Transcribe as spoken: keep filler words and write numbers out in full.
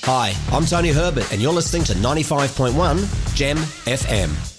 Hi, I'm Tony Herbert, and you're listening to ninety-five point one Gem F M.